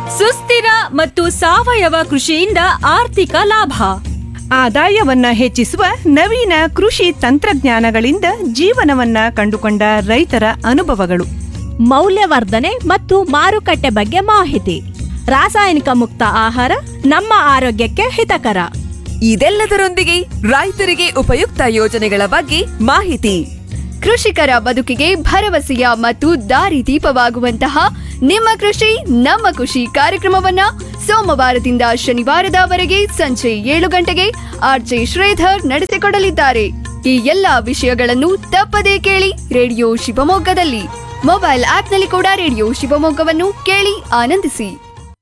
ಸುಸ್ಥಿರ ಮತ್ತು ಸಾವಯವ ಕೃಷಿಯಿಂದ ಆರ್ಥಿಕ ಲಾಭ. ಆದಾಯವನ್ನ ಹೆಚ್ಚಿಸುವ ನವೀನ ಕೃಷಿ ತಂತ್ರಜ್ಞಾನಗಳಿಂದ ಜೀವನವನ್ನ ಕಂಡುಕೊಂಡ ರೈತರ ಅನುಭವಗಳು. ಮೌಲ್ಯವರ್ಧನೆ ಮತ್ತು ಮಾರುಕಟ್ಟೆ ಬಗ್ಗೆ ಮಾಹಿತಿ. ರಾಸಾಯನಿಕ ಮುಕ್ತ ಆಹಾರ ನಮ್ಮ ಆರೋಗ್ಯಕ್ಕೆ ಹಿತಕರ. ಇದೆಲ್ಲದರೊಂದಿಗೆ ರೈತರಿಗೆ ಉಪಯುಕ್ತ ಯೋಜನೆಗಳ ಬಗ್ಗೆ ಮಾಹಿತಿ. ಕೃಷಿಕರ ಬದುಕಿಗೆ ಭರವಸೆಯ ಮತ್ತು ದಾರಿದೀಪವಾಗುವಂತಹ ನಿಮ್ಮ ಕೃಷಿ ನಮ್ಮ ಖುಷಿ ಕಾರ್ಯಕ್ರಮವನ್ನ ಸೋಮವಾರದಿಂದ ಶನಿವಾರದವರೆಗೆ ಸಂಜೆ 7 ಗಂಟೆಗೆ ಆರ್ಜೆ ಶ್ರೀಧರ್ ನಡೆಸಿಕೊಡಲಿದ್ದಾರೆ. ಈ ಎಲ್ಲಾ ವಿಷಯಗಳನ್ನು ತಪ್ಪದೇ ಕೇಳಿ ರೇಡಿಯೋ ಶಿವಮೊಗ್ಗದಲ್ಲಿ. ಮೊಬೈಲ್ ಆಪ್ನಲ್ಲಿ ಕೂಡ ರೇಡಿಯೋ ಶಿವಮೊಗ್ಗವನ್ನು ಕೇಳಿ ಆನಂದಿಸಿ.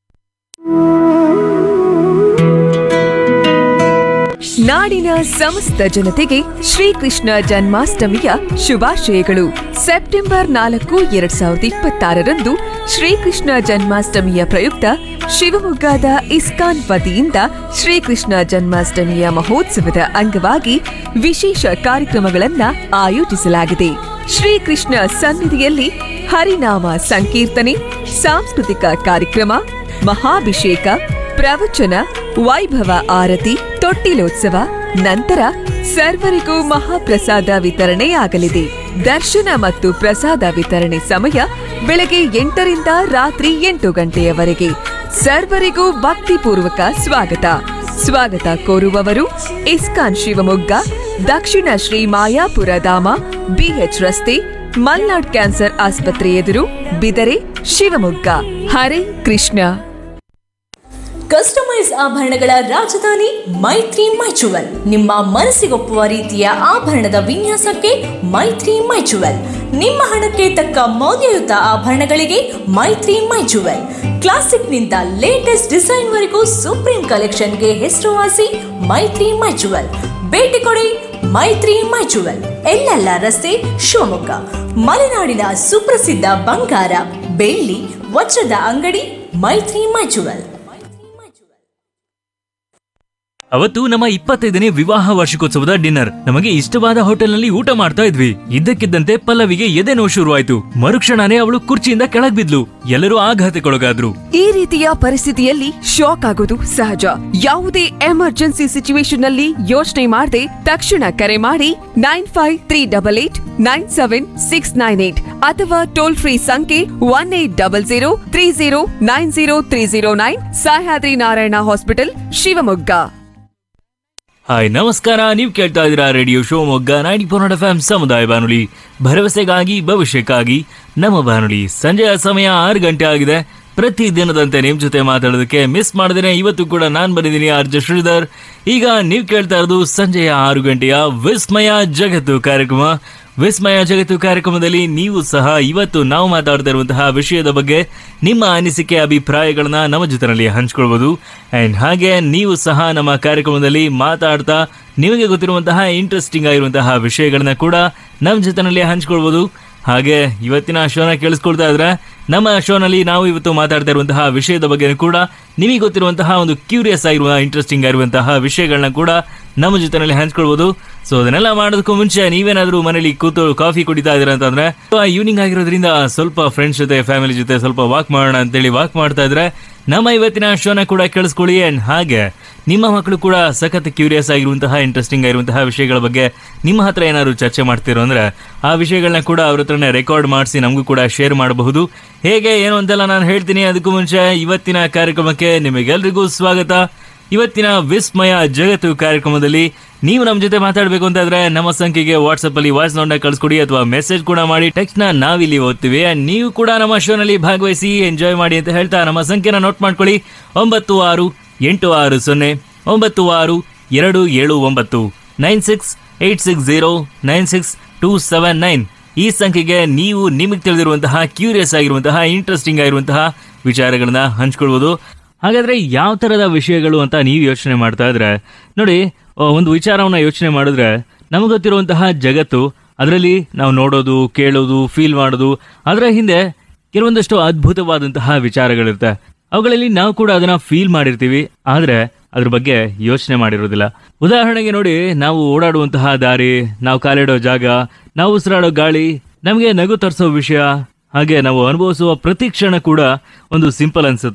ನಾಡಿನ ಸಮಸ್ತ ಜನತೆಗೆ ಶ್ರೀಕೃಷ್ಣ ಜನ್ಮಾಷ್ಟಮಿಯ ಶುಭಾಶಯಗಳು. ಸೆಪ್ಟೆಂಬರ್ 4, 2026ರಂದು ಶ್ರೀಕೃಷ್ಣ ಜನ್ಮಾಷ್ಟಮಿಯ ಪ್ರಯುಕ್ತ ಶಿವಮೊಗ್ಗದ ಇಸ್ಕಾನ್ ವತಿಯಿಂದ ಶ್ರೀಕೃಷ್ಣ ಜನ್ಮಾಷ್ಟಮಿಯ ಮಹೋತ್ಸವದ ಅಂಗವಾಗಿ ವಿಶೇಷ ಕಾರ್ಯಕ್ರಮಗಳನ್ನು ಆಯೋಜಿಸಲಾಗಿದೆ. ಶ್ರೀಕೃಷ್ಣ ಸನ್ನಿಧಿಯಲ್ಲಿ ಹರಿನಾಮ ಸಂಕೀರ್ತನೆ, ಸಾಂಸ್ಕೃತಿಕ ಕಾರ್ಯಕ್ರಮ, ಮಹಾಭಿಷೇಕ, ಪ್ರವಚನ, ವೈಭವ ಆರತಿ, ತೊಟ್ಟಿಲೋತ್ಸವ, ನಂತರ ಸರ್ವರಿಗೂ ಮಹಾಪ್ರಸಾದ ವಿತರಣೆಯಾಗಲಿದೆ. ದರ್ಶನ ಮತ್ತು ಪ್ರಸಾದ ವಿತರಣೆ ಸಮಯ ಬೆಳಗ್ಗೆ 8ರಿಂದ ರಾತ್ರಿ 8 ಗಂಟೆಯವರೆಗೆ. ಸರ್ವರಿಗೂ ಭಕ್ತಿಪೂರ್ವಕ ಸ್ವಾಗತ ಕೋರುವವರು ಇಸ್ಕಾನ್ ಶಿವಮೊಗ್ಗ, ದಕ್ಷಿಣ ಶ್ರೀ ಮಾಯಾಪುರ ಧಾಮ, ಬಿಎಚ್ ರಸ್ತೆ, ಮಲ್ನಾಡ್ ಕ್ಯಾನ್ಸರ್ ಆಸ್ಪತ್ರೆ ಎದುರು, ಬಿದರೆ, ಶಿವಮೊಗ್ಗ. ಹರೇ ಕೃಷ್ಣ. ಕಸ್ಟಮೈಸ್ ಆಭರಣಗಳ ರಾಜಧಾನಿ ಮೈತ್ರಿ ಮೈಚುವಲ್. ನಿಮ್ಮ ಮನಸ್ಸಿಗೊಪ್ಪುವ ರೀತಿಯ ಆಭರಣದ ವಿನ್ಯಾಸಕ್ಕೆ ಮೈತ್ರಿ ಮೈಚುವಲ್. ನಿಮ್ಮ ಹಣಕ್ಕೆ ತಕ್ಕ ಮೌಲ್ಯಯುತ ಆಭರಣಗಳಿಗೆ ಮೈತ್ರಿ ಮೈಚುವಲ್. ಕ್ಲಾಸಿಕ್ನಿಂದ ಲೇಟೆಸ್ಟ್ ಡಿಸೈನ್ ವರೆಗೂ ಸುಪ್ರೀಂ ಕಲೆಕ್ಷನ್ಗೆ ಹೆಸರುವಾಸಿ ಮೈತ್ರಿ ಮೈಚುವಲ್. ಭೇಟಿ ಕೊಡಿ ಮೈತ್ರಿ ಮೈಚುವಲ್, ಎಲ್ಲೆಲ್ಲ ರಸ್ತೆ, ಶಿವಮೊಗ್ಗ. ಮಲೆನಾಡಿನ ಸುಪ್ರಸಿದ್ಧ ಬಂಗಾರ, ಬೆಳ್ಳಿ, ವಜ್ರದ ಅಂಗಡಿ ಮೈತ್ರಿ ಮೈಚುವಲ್. ಅವತ್ತು ನಮ್ಮ 25ನೇ ವಿವಾಹ ವಾರ್ಷಿಕೋತ್ಸವದ ಡಿನ್ನರ್. ನಮಗೆ ಇಷ್ಟವಾದ ಹೋಟೆಲ್ನಲ್ಲಿ ಊಟ ಮಾಡ್ತಾ ಇದ್ವಿ. ಇದ್ದಕ್ಕಿದ್ದಂತೆ ಪಲ್ಲವಿಗೆ ಎದೆ ನೋವು ಶುರುವಾಯ್ತು. ಮರುಕ್ಷಣನೇ ಅವಳು ಕುರ್ಚಿಯಿಂದ ಕೆಳಗ್ ಬಿದ್ಲು. ಎಲ್ಲರೂ ಆಘಾತಕ್ಕೊಳಗಾದ್ರು. ಈ ರೀತಿಯ ಪರಿಸ್ಥಿತಿಯಲ್ಲಿ ಶಾಕ್ ಆಗೋದು ಸಹಜ. ಯಾವುದೇ ಎಮರ್ಜೆನ್ಸಿ ಸಿಚುವೇಶನ್ ನಲ್ಲಿ ಯೋಚನೆ ಮಾಡದೆ ತಕ್ಷಣ ಕರೆ ಮಾಡಿ 9538897698 ಅಥವಾ ಟೋಲ್ ಫ್ರೀ ಸಂಖ್ಯೆ 180030903009. ಸಹ್ಯಾದ್ರಿ ನಾರಾಯಣ ಹಾಸ್ಪಿಟಲ್, ಶಿವಮೊಗ್ಗ. ಹಾಯ್, ನಮಸ್ಕಾರ. ನೀವು ಕೇಳ್ತಾ ಇದ್ದೀರಾ ರೇಡಿಯೋ ಶಿವಮೊಗ್ಗ 94 FM ಸಮುದಾಯ ಬಾನುಲಿ, ಭರವಸೆಗಾಗಿ ಭವಿಷ್ಯಕ್ಕಾಗಿ ನಮ್ಮ ಬಾನುಲಿ. ಸಂಜೆಯ ಸಮಯ 6 ಗಂಟೆ ಆಗಿದೆ. ಪ್ರತಿ ದಿನದಂತೆ ನಿಮ್ ಜೊತೆ ಮಾತಾಡೋದಕ್ಕೆ ಮಿಸ್ ಮಾಡಿದ್ರೆ ಇವತ್ತು ಕೂಡ ನಾನ್ ಬಂದಿದ್ದೀನಿ, ಆರ್ಜೆ ಶ್ರೀಧರ್. ಈಗ ನೀವು ಕೇಳ್ತಾ ಇರೋದು ಸಂಜೆಯ 6 ಗಂಟೆಯ ವಿಸ್ಮಯ ಜಗತ್ತು ಕಾರ್ಯಕ್ರಮ. ವಿಸ್ಮಯ ಜಗತ್ತು ಕಾರ್ಯಕ್ರಮದಲ್ಲಿ ನೀವು ಸಹ ಇವತ್ತು ನಾವು ಮಾತಾಡ್ತಾ ಇರುವಂತಹ ವಿಷಯದ ಬಗ್ಗೆ ನಿಮ್ಮ ಅನಿಸಿಕೆ, ಅಭಿಪ್ರಾಯಗಳನ್ನ ನಮ್ಮ ಜೊತೆನಲ್ಲಿ ಹಂಚ್ಕೊಳ್ಬಹುದು. ಅಂಡ್ ಹಾಗೆ ನೀವು ಸಹ ನಮ್ಮ ಕಾರ್ಯಕ್ರಮದಲ್ಲಿ ಮಾತಾಡ್ತಾ ನಿಮಗೆ ಗೊತ್ತಿರುವಂತಹ ಇಂಟ್ರೆಸ್ಟಿಂಗ್ ಆಗಿರುವಂತಹ ವಿಷಯಗಳನ್ನ ಕೂಡ ನಮ್ಮ ಜೊತೆನಲ್ಲಿ ಹಂಚ್ಕೊಳ್ಬಹುದು. ಹಾಗೆ ಇವತ್ತಿನ ಶೋನ ಕೇಳಿಸ್ಕೊಳ್ತಾ ಇದ್ರೆ ನಮ್ಮ ಶೋನಲ್ಲಿ ನಾವು ಇವತ್ತು ಮಾತಾಡ್ತಾ ಇರುವಂತಹ ವಿಷಯದ ಬಗ್ಗೆ ಕೂಡ ನಿಮಗೆ ಗೊತ್ತಿರುವಂತಹ ಒಂದು ಕ್ಯೂರಿಯಸ್ ಆಗಿರುವ, ಇಂಟ್ರೆಸ್ಟಿಂಗ್ ಆಗಿರುವಂತಹ ವಿಷಯಗಳನ್ನ ಕೂಡ ನಮ್ಮ ಜೊತೆನಲ್ಲಿ ಹಂಚ್ಕೊಳ್ಬಹುದು. ಸೊ ಅದನ್ನೆಲ್ಲ ಮಾಡೋದಕ್ಕೂ ಮುಂಚೆ ನೀವೇನಾದ್ರೂ ಮನೇಲಿ ಕೂತು ಕಾಫಿ ಕುಡಿತಾ ಇದ್ದೀರಾ ಅಂತಂದ್ರೆ, ಈವ್ನಿಂಗ್ ಆಗಿರೋದ್ರಿಂದ ಸ್ವಲ್ಪ ಫ್ರೆಂಡ್ಸ್ ಜೊತೆ, ಫ್ಯಾಮಿಲಿ ಜೊತೆ ಸ್ವಲ್ಪ ವಾಕ್ ಮಾಡೋಣ ಅಂತೇಳಿ ವಾಕ್ ಮಾಡ್ತಾ ಇದ್ರೆ ನಮ್ಮ ಇವತ್ತಿನ ಶೋನ ಕೂಡ ಕೇಳಿಸ್ಕೊಳ್ಳಿ. ಅಂಡ್ ಹಾಗೆ ನಿಮ್ಮ ಮಕ್ಕಳು ಕೂಡ ಸಖತ್ ಕ್ಯೂರಿಯಸ್ ಆಗಿರುವಂತಹ, ಇಂಟ್ರೆಸ್ಟಿಂಗ್ ಆಗಿರುವಂತಹ ವಿಷಯಗಳ ಬಗ್ಗೆ ನಿಮ್ಮ ಹತ್ರ ಏನಾದ್ರು ಚರ್ಚೆ ಮಾಡ್ತಿರೋ ಅಂದ್ರೆ ಆ ವಿಷಯಗಳನ್ನ ಕೂಡ ಅವ್ರ ಹತ್ರನೇ ರೆಕಾರ್ಡ್ ಮಾಡಿಸಿ ನಮಗೂ ಕೂಡ ಶೇರ್ ಮಾಡಬಹುದು. ಹೇಗೆ ಏನು ಅಂತೆಲ್ಲ ನಾನು ಹೇಳ್ತೀನಿ. ಅದಕ್ಕೂ ಮುಂಚೆ ಇವತ್ತಿನ ಕಾರ್ಯಕ್ರಮಕ್ಕೆ ನಿಮಗೆಲ್ರಿಗೂ ಸ್ವಾಗತ. ಇವತ್ತಿನ ವಿಸ್ಮಯ ಜಗತ್ತು ಕಾರ್ಯಕ್ರಮದಲ್ಲಿ ನೀವು ನಮ್ಮ ಜೊತೆ ಮಾತಾಡಬೇಕು ಅಂತಾದ್ರೆ ನಮ್ಮ ಸಂಖ್ಯೆಗೆ ವಾಟ್ಸ್ಆಪ್ ಅಲ್ಲಿ ವಾಯ್ಸ್ ನೋಟ್ನ ಕಳಿಸ್ಕೊಡಿ ಅಥವಾ ಮೆಸೇಜ್ ಕೂಡ ಮಾಡಿ. ಟೆಕ್ಸ್ಟ್ ನ ನಾವಿಲ್ಲಿ ಓದ್ತೀವಿ. ನೀವು ಕೂಡ ನಮ್ಮ ಶೋನಲ್ಲಿ ಭಾಗವಹಿಸಿ ಎಂಜಾಯ್ ಮಾಡಿ ಅಂತ ಹೇಳ್ತಾ ನಮ್ಮ ಸಂಖ್ಯೆನ ನೋಟ್ ಮಾಡ್ಕೊಳ್ಳಿ. 9686296279 9686096279 ಈ ಸಂಖ್ಯೆಗೆ ನೀವು ನಿಮಗೆ ತಿಳಿದಿರುವಂತಹ, ಕ್ಯೂರಿಯಸ್ ಆಗಿರುವಂತಹ, ಇಂಟ್ರೆಸ್ಟಿಂಗ್ ಆಗಿರುವಂತಹ ವಿಚಾರಗಳನ್ನ ಹಂಚ್ಕೊಳ್ಬೋದು. ಹಾಗಾದ್ರೆ ಯಾವ ತರದ ವಿಷಯಗಳು ಅಂತ ನೀವು ಯೋಚನೆ ಮಾಡ್ತಾ ಇದ್ರೆ ನೋಡಿ, ಒಂದು ವಿಚಾರವನ್ನ ಯೋಚನೆ ಮಾಡಿದ್ರೆ ನಮಗೆ ಗೊತ್ತಿರುವಂತಹ ಜಗತ್ತು, ಅದರಲ್ಲಿ ನಾವು ನೋಡೋದು, ಕೇಳೋದು, ಫೀಲ್ ಮಾಡೋದು, ಅದರ ಹಿಂದೆ ಕೆಲವೊಂದಷ್ಟು ಅದ್ಭುತವಾದಂತಹ ವಿಚಾರಗಳಿರುತ್ತೆ. ಅವುಗಳಲ್ಲಿ ನಾವು ಕೂಡ ಅದನ್ನ ಫೀಲ್ ಮಾಡಿರ್ತೀವಿ, ಆದ್ರೆ ಅದ್ರ ಬಗ್ಗೆ ಯೋಚನೆ ಮಾಡಿರೋದಿಲ್ಲ. ಉದಾಹರಣೆಗೆ ನೋಡಿ, ನಾವು ಓಡಾಡುವಂತಹ ದಾರಿ, ನಾವು ಕಾಲಿಡೋ ಜಾಗ, ನಾವು ಉಸಿರಾಡೋ ಗಾಳಿ, ನಮಗೆ ನಗು ತರಿಸೋ ವಿಷಯ, ಹಾಗೆ ನಾವು ಅನುಭವಿಸುವ ಪ್ರತಿ ಕ್ಷಣ ಕೂಡ ಒಂದು ಸಿಂಪಲ್ ಅನ್ಸುತ್ತೆ.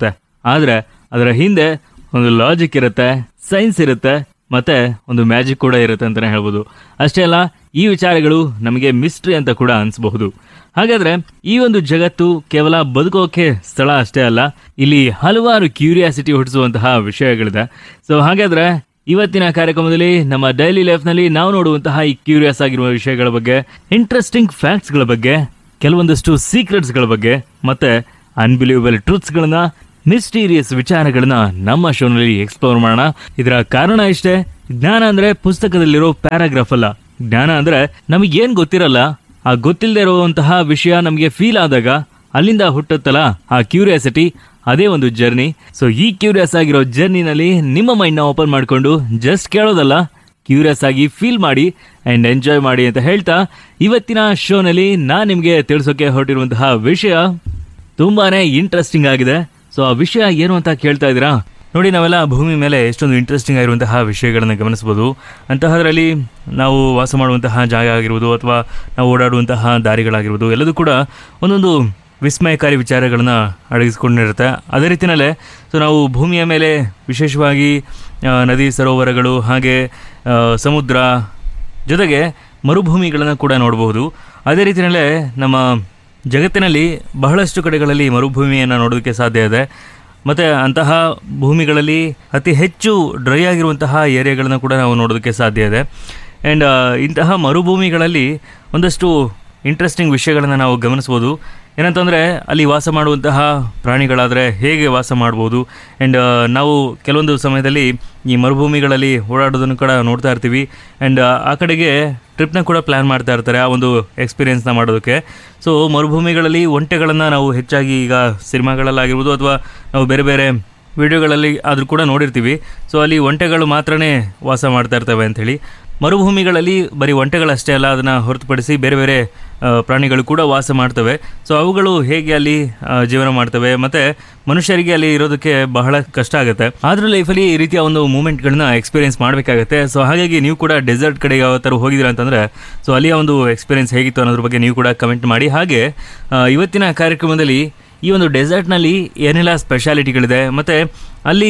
ಆದರೆ ಅದರ ಹಿಂದೆ ಒಂದು ಲಾಜಿಕ್ ಇರುತ್ತೆ, ಸೈನ್ಸ್ ಇರುತ್ತೆ, ಮತ್ತೆ ಒಂದು ಮ್ಯಾಜಿಕ್ ಕೂಡ ಇರುತ್ತೆ ಅಂತಲೇ ಹೇಳ್ಬೋದು. ಅಷ್ಟೇ ಅಲ್ಲ, ಈ ವಿಚಾರಗಳು ನಮಗೆ ಮಿಸ್ಟ್ರಿ ಅಂತ ಕೂಡ ಅನಿಸಬಹುದು. ಹಾಗಾದ್ರೆ ಈ ಒಂದು ಜಗತ್ತು ಕೇವಲ ಬದುಕೋಕೆ ಸ್ಥಳ ಅಷ್ಟೇ ಅಲ್ಲ, ಇಲ್ಲಿ ಹಲವಾರು ಕ್ಯೂರಿಯಾಸಿಟಿ ಹುಟ್ಟಿಸುವಂತಹ ವಿಷಯಗಳಿದೆ. ಸೊ ಹಾಗಾದ್ರೆ ಇವತ್ತಿನ ಕಾರ್ಯಕ್ರಮದಲ್ಲಿ ನಮ್ಮ ಡೈಲಿ ಲೈಫ್ನಲ್ಲಿ ನಾವು ನೋಡುವಂತಹ ಈ ಕ್ಯೂರಿಯಸ್ ಆಗಿರುವ ವಿಷಯಗಳ ಬಗ್ಗೆ, ಇಂಟ್ರೆಸ್ಟಿಂಗ್ ಫ್ಯಾಕ್ಟ್ಸ್ಗಳ ಬಗ್ಗೆ, ಕೆಲವೊಂದಷ್ಟು ಸೀಕ್ರೆಟ್ಸ್ಗಳ ಬಗ್ಗೆ, ಮತ್ತೆ ಅನ್ಬಿಲೀವಬಲ್ ಟ್ರೂತ್ಸ್ಗಳನ್ನ, ಮಿಸ್ಟೀರಿಯಸ್ ವಿಚಾರಗಳನ್ನ ನಮ್ಮ ಶೋನಲ್ಲಿ ಎಕ್ಸ್ಪ್ಲೋರ್ ಮಾಡೋಣ. ಇದರ ಕಾರಣ ಇಷ್ಟೇ, ಜ್ಞಾನ ಅಂದ್ರೆ ಪುಸ್ತಕದಲ್ಲಿರೋ ಪ್ಯಾರಾಗ್ರಾಫ್ ಅಲ್ಲ. ಜ್ಞಾನ ಅಂದ್ರೆ ನಮಗೇನ್ ಗೊತ್ತಿರಲ್ಲ, ಆ ಗೊತ್ತಿಲ್ಲದೆ ಇರುವಂತಹ ವಿಷಯ ನಮಗೆ ಫೀಲ್ ಆದಾಗ ಅಲ್ಲಿಂದ ಹುಟ್ಟುತ್ತಲ್ಲ ಆ ಕ್ಯೂರಿಯಾಸಿಟಿ, ಅದೇ ಒಂದು ಜರ್ನಿ. ಸೊ ಈ ಕ್ಯೂರಿಯಸ್ ಆಗಿರೋ ಜರ್ನಿನಲ್ಲಿ ನಿಮ್ಮ ಮೈಂಡ್ನ ಓಪನ್ ಮಾಡಿಕೊಂಡು ಜಸ್ಟ್ ಕೇಳೋದಲ್ಲ, ಕ್ಯೂರಿಯಸ್ ಆಗಿ ಫೀಲ್ ಮಾಡಿ ಆ್ಯಂಡ್ ಎಂಜಾಯ್ ಮಾಡಿ ಅಂತ ಹೇಳ್ತಾ, ಇವತ್ತಿನ ಶೋನಲ್ಲಿ ನಾನು ನಿಮಗೆ ತಿಳಿಸೋಕೆ ಹೊರಟಿರುವಂತಹ ವಿಷಯ ತುಂಬಾನೇ ಇಂಟ್ರೆಸ್ಟಿಂಗ್ ಆಗಿದೆ. ಸೊ ಆ ವಿಷಯ ಏನು ಅಂತ ಕೇಳ್ತಾ ಇದ್ದೀರಾ? ನೋಡಿ, ನಾವೆಲ್ಲ ಭೂಮಿ ಮೇಲೆ ಎಷ್ಟೊಂದು ಇಂಟ್ರೆಸ್ಟಿಂಗ್ ಆಗಿರುವಂತಹ ವಿಷಯಗಳನ್ನು ಗಮನಿಸ್ಬೋದು. ಅಂತಹದರಲ್ಲಿ ನಾವು ವಾಸ ಮಾಡುವಂತಹ ಜಾಗ ಆಗಿರ್ಬೋದು, ಅಥವಾ ನಾವು ಓಡಾಡುವಂತಹ ದಾರಿಗಳಾಗಿರ್ಬೋದು, ಎಲ್ಲದೂ ಕೂಡ ಒಂದೊಂದು ವಿಸ್ಮಯಕಾರಿ ವಿಚಾರಗಳನ್ನು ಅಡಗಿಸ್ಕೊಂಡಿರುತ್ತೆ. ಅದೇ ರೀತಿಯಲ್ಲೇ ಸೊ ನಾವು ಭೂಮಿಯ ಮೇಲೆ ವಿಶೇಷವಾಗಿ ನದಿ, ಸರೋವರಗಳು, ಹಾಗೆ ಸಮುದ್ರ, ಜೊತೆಗೆ ಮರುಭೂಮಿಗಳನ್ನು ಕೂಡ ನೋಡಬಹುದು. ಅದೇ ರೀತಿಯಲ್ಲೇ ನಮ್ಮ ಜಗತ್ತಿನಲ್ಲಿ ಬಹಳಷ್ಟು ಕಡೆಗಳಲ್ಲಿ ಮರುಭೂಮಿಯನ್ನು ನೋಡೋದಕ್ಕೆ ಸಾಧ್ಯ ಇದೆ. ಮತ್ತು ಅಂತಹ ಭೂಮಿಗಳಲ್ಲಿ ಅತಿ ಹೆಚ್ಚು ಡ್ರೈ ಆಗಿರುವಂತಹ ಏರಿಯಾಗಳನ್ನು ಕೂಡ ನಾವು ನೋಡೋದಕ್ಕೆ ಸಾಧ್ಯ ಇದೆ. ಆ್ಯಂಡ್ ಇಂತಹ ಮರುಭೂಮಿಗಳಲ್ಲಿ ಒಂದಷ್ಟು ಇಂಟ್ರೆಸ್ಟಿಂಗ್ ವಿಷಯಗಳನ್ನು ನಾವು ಗಮನಿಸ್ಬೋದು. ಏನಂತಂದರೆ ಅಲ್ಲಿ ವಾಸ ಮಾಡುವಂತಹ ಪ್ರಾಣಿಗಳಾದರೆ ಹೇಗೆ ವಾಸ ಮಾಡ್ಬೋದು. ಆ್ಯಂಡ್ ನಾವು ಕೆಲವೊಂದು ಸಮಯದಲ್ಲಿ ಈ ಮರುಭೂಮಿಗಳಲ್ಲಿ ಓಡಾಡೋದನ್ನು ಕೂಡ ನೋಡ್ತಾ ಇರ್ತೀವಿ. ಆ್ಯಂಡ್ ಆ ಕಡೆಗೆ ಟ್ರಿಪ್ನ ಕೂಡ ಪ್ಲ್ಯಾನ್ ಮಾಡ್ತಾ ಇರ್ತಾರೆ ಆ ಒಂದು ಎಕ್ಸ್ಪೀರಿಯೆನ್ಸ್ನ ಮಾಡೋದಕ್ಕೆ. ಸೊ ಮರುಭೂಮಿಗಳಲ್ಲಿ ಒಂಟೆಗಳನ್ನು ನಾವು ಹೆಚ್ಚಾಗಿ ಈಗ ಸಿನಿಮಾಗಳಲ್ಲಾಗಿರ್ಬೋದು ಅಥವಾ ನಾವು ಬೇರೆ ಬೇರೆ ವಿಡಿಯೋಗಳಲ್ಲಿ ಆದರೂ ಕೂಡ ನೋಡಿರ್ತೀವಿ. ಸೊ ಅಲ್ಲಿ ಒಂಟೆಗಳು ಮಾತ್ರನೇ ವಾಸ ಮಾಡ್ತಾ ಇರ್ತವೆ ಅಂಥೇಳಿ. ಮರುಭೂಮಿಗಳಲ್ಲಿ ಬರೀ ಒಂಟೆಗಳಷ್ಟೇ ಅಲ್ಲ, ಅದನ್ನು ಹೊರತುಪಡಿಸಿ ಬೇರೆ ಬೇರೆ ಪ್ರಾಣಿಗಳು ಕೂಡ ವಾಸ ಮಾಡ್ತವೆ. ಸೊ ಅವುಗಳು ಹೇಗೆ ಅಲ್ಲಿ ಜೀವನ ಮಾಡ್ತವೆ, ಮತ್ತು ಮನುಷ್ಯರಿಗೆ ಅಲ್ಲಿ ಇರೋದಕ್ಕೆ ಬಹಳ ಕಷ್ಟ ಆಗುತ್ತೆ. ಆದರೂ ಲೈಫಲ್ಲಿ ಈ ರೀತಿಯ ಒಂದು ಮೂಮೆಂಟ್ಗಳನ್ನ ಎಕ್ಸ್ಪೀರಿಯೆನ್ಸ್ ಮಾಡಬೇಕಾಗುತ್ತೆ. ಸೊ ಹಾಗಾಗಿ ನೀವು ಕೂಡ ಡೆಸರ್ಟ್ ಕಡೆಗೆ ಯಾವ ಥರ ಹೋಗಿದ್ದೀರಾ ಅಂತಂದರೆ, ಸೊ ಅಲ್ಲಿಯ ಒಂದು ಎಕ್ಸ್ಪೀರಿಯೆನ್ಸ್ ಹೇಗಿತ್ತು ಅನ್ನೋದ್ರ ಬಗ್ಗೆ ನೀವು ಕೂಡ ಕಮೆಂಟ್ ಮಾಡಿ. ಹಾಗೆ ಇವತ್ತಿನ ಕಾರ್ಯಕ್ರಮದಲ್ಲಿ ಈ ಒಂದು ಡೆಸರ್ಟ್ನಲ್ಲಿ ಏನೆಲ್ಲ ಸ್ಪೆಷಾಲಿಟಿಗಳಿದೆ, ಮತ್ತು ಅಲ್ಲಿ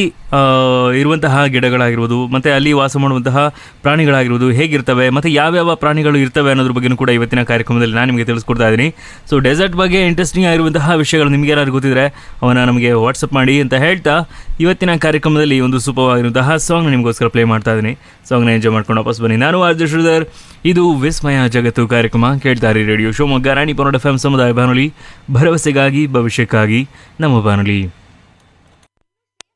ಇರುವಂತಹ ಗಿಡಗಳಾಗಿರ್ಬೋದು, ಮತ್ತು ಅಲ್ಲಿ ವಾಸ ಮಾಡುವಂತಹ ಪ್ರಾಣಿಗಳಾಗಿರ್ಬೋದು ಹೇಗಿರ್ತವೆ, ಮತ್ತು ಯಾವ್ಯಾವ ಪ್ರಾಣಿಗಳು ಇರ್ತವೆ ಅನ್ನೋದ್ರ ಬಗ್ಗೆ ಕೂಡ ಇವತ್ತಿನ ಕಾರ್ಯಕ್ರಮದಲ್ಲಿ ನಾನು ನಿಮಗೆ ತಿಳಿಸ್ಕೊಡ್ತಾ ಇದ್ದೀನಿ. ಸೊ ಡೆಸರ್ಟ್ ಬಗ್ಗೆ ಇಂಟ್ರೆಸ್ಟಿಂಗ್ ಆಗಿರುವಂತಹ ವಿಷಯಗಳು ನಿಮಗೆ ಏನಾದ್ರು ಗೊತ್ತಿದ್ರೆ ಅವನ್ನ ನಮಗೆ ವಾಟ್ಸಪ್ ಮಾಡಿ ಅಂತ ಹೇಳ್ತಾ, ಇವತ್ತಿನ ಕಾರ್ಯಕ್ರಮದಲ್ಲಿ ಒಂದು ಸೂಪರ್ ಆಗಿರುವಂತಹ ಸಾಂಗ್ನ ನಿಮಗೋಸ್ಕರ ಪ್ಲೇ ಮಾಡ್ತಾ ಇದ್ದೀನಿ. ಸಾಂಗ್ನ ಎಂಜಾಯ್ ಮಾಡ್ಕೊಂಡು ವಾಪಸ್ ಬನ್ನಿ. ನಾನು ಆರ್ಜೆ ಶ್ರೀಧರ್, ಇದು ವಿಸ್ಮಯ ಜಗತ್ತು ಕಾರ್ಯಕ್ರಮ. ಕೇಳ್ತಾರೆ ರೇಡಿಯೋ ಶಿವಮೊಗ್ಗ 90.FM ಸಮುದಾಯ ಬಾನುಲಿ, ಭರವಸೆಗಾಗಿ ಭವಿಷ್ಯಕ್ಕಾಗಿ ನಮ್ಮ ಬಾನುಲಿ.